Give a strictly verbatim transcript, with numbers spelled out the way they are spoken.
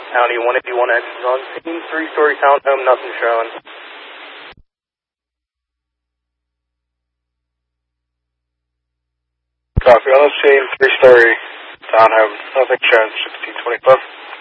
County one eighty-one X is on scene, three-story townhome, nothing showing. Copy, on the scene, three-story townhome, nothing showing, sixteen twenty-five.